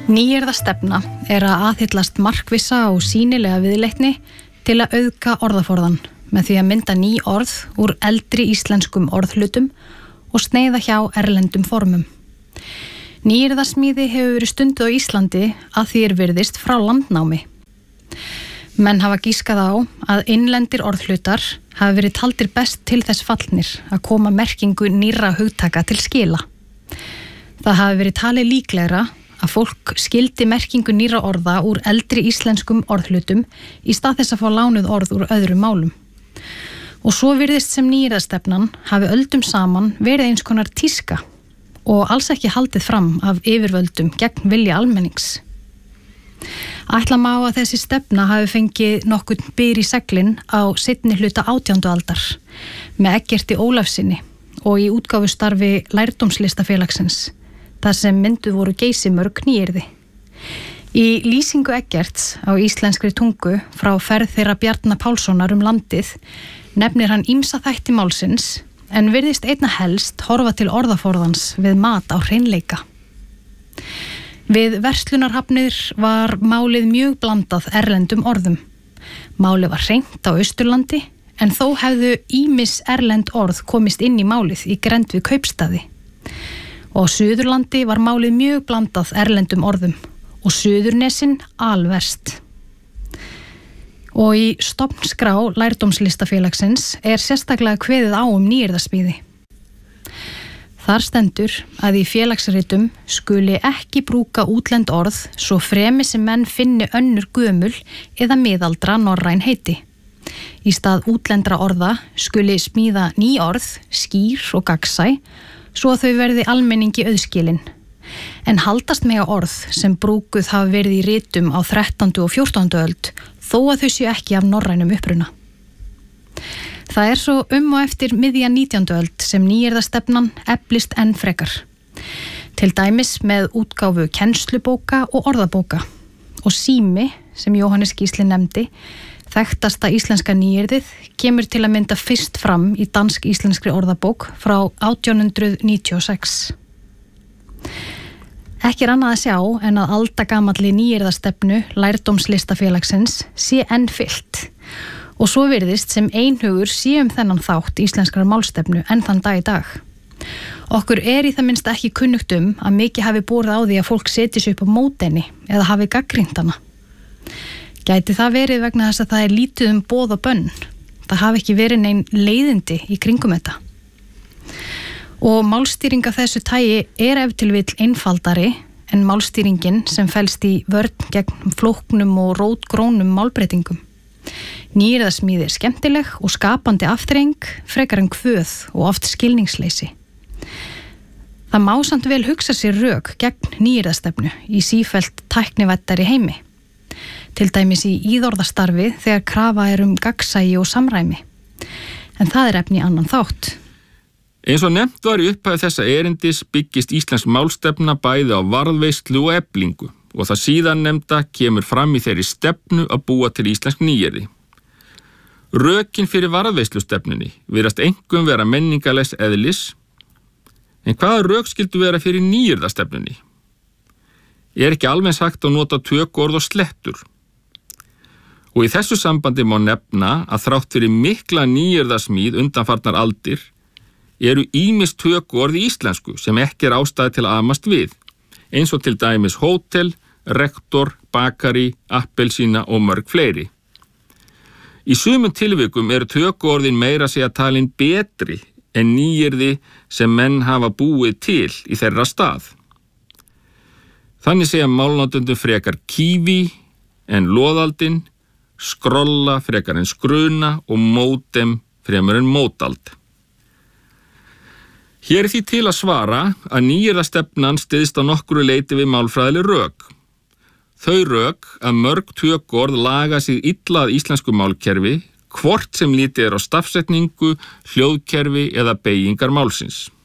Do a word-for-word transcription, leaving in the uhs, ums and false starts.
Nýyrðastefna er að aðhyllast markvissa og sýnilega viðleitni til að auðga orðaforðan með því að mynda ný orð úr eldri íslenskum orðhlutum og sneiða hjá erlendum formum. Nýyrðasmíði hefur verið stunduð á Íslandi að því er virðist frá landnámi. Menn hafa gískað á að innlendir orðhlutar hafi verið taldir best til þess fallnir að koma merkingu nýrra hugtaka til skila. Það hafi verið talið líklegra að fólk skildi merkingu nýrra orða úr eldri íslenskum orðhlutum í stað þess að fá lánuð orð úr öðrum málum. Og svo virðist sem nýyrðastefnan hafi öldum saman verið eins konar tíska og alls ekki haldið fram af yfirvöldum gegn vilja almennings. Ætla má að þessi stefna hafi fengið nokkurn byr í seglin á seinni hluta átjándu aldar með Eggerti Ólafssyni og í útgáfustarfi Lærdómslistafélagsins, þar sem mynduð voru geysimörg nýyrði. Í lýsingu Eggerts á íslenskri tungu frá ferð þeirra Bjarna Pálssonar um landið nefnir hann ýmsa þætti málsins en virðist einna helst horfa til orðaforðans við mat á hreinleika. Við verslunarhafnir var málið mjög blandað erlendum orðum. Málið var hreint á Austurlandi en þó hefðu ýmis erlend orð komist inn í málið í grennd við kaupstaði. Og á Suðurlandi var málið mjög blandað erlendum orðum og Suðurnesin alverst. Og í stofnskrá Lærdómslistafélagsins er sérstaklega kveðið á um nýyrðasmíði. Þar stendur að í félagsritum skuli ekki brúka útlend orð svo fremi sem menn finni önnur gömul eða miðaldra norræn heiti. Í stað útlendra orða skuli smíða ný orð, skýr og gagnsæ, svo að þau verði almenningi auðskilin. En haldast mega orð sem brúkuð hafa verið í ritum á þrettándu og fjórtándu öld, þó að þau séu ekki af norrænum uppruna. Það er svo um og eftir miðja nítjándu öld sem nýyrðastefnan eflist enn frekar. Til dæmis með útgáfu kennslubóka og orðabóka. Og sími, sem Jóhannes Gísli nefndi, þekktasta íslenska nýyrðið, kemur til að mynda fyrst fram í dansk-íslenskri orðabók frá átján hundrað níutíu og sex. Ekki er annað að sjá en að aldagamalli nýyrðastefnu Lærdómslistafélagsins sé enn fyllt. Og svo virðist sem einhugur sé um þennan þátt íslenskrar málstefnu enn þann dag í dag. Okkur er í það minnst ekki kunnugt um að mikið hafi borið á því að fólk setji sig upp á móti henni eða hafi gagnrýnt hana. Gæti það verið vegna þess að það er lítið um boð og bönn. Það hafi ekki verið nein leiðindi í kringum þetta. Og málstýring af þessu tagi er ef til vill einfaldari en málstýringin sem felst í vörn gegn flóknum og rótgrónum málbreytingum. Nýyrðasmíði er skemmtileg og skapandi afþreying frekar en kvöð og oft skilningsleysi. Það má samt vel hugsa sér rök gegn nýyrðastefnu í sífellt tæknivættari heimi. Til dæmis í íðorðastarfi þegar krafa er um gagnsæi og samræmi. En það er efni annan þátt. Eins og nefnt var í upphæðu þessa erindis byggist íslensk málstefna bæði á varðveislu og eflingu og það síðan nefnda kemur fram í þeirri stefnu að búa til íslensk nýyrði. Rökin fyrir varðveislustefnunni virðast einkum vera menningalegs eðlis, en hvaða rök skyldu vera fyrir nýyrðastefnunni? Er ekki alveg sagt að nota tökuorð og slettur? Og í þessu sambandi má nefna að þrátt fyrir mikla nýyrðasmíð undanfarnar aldir eru ýmis tökuorð í íslensku sem ekki er ástæða til að amast við, eins og til dæmis hótel, rektor, bakari, appelsína og mörg fleiri. Í sumum tilvikum eru tökuorðin meira segja talin betri en nýyrði sem menn hafa búið til í þeirra stað. Þannig segja málnotendum frekar kífi en loðaldin, skrolla frekar en skruna og mótem fremur en mótald. Hér er því til að svara að nýyrðastefnan styðst á nokkru leyti við málfræðileg rök. Þau rök að mörg tökuorð laga sig illa að íslensku málkerfi, hvort sem lítið er á stafsetningu, hljóðkerfi eða beygingar málsins.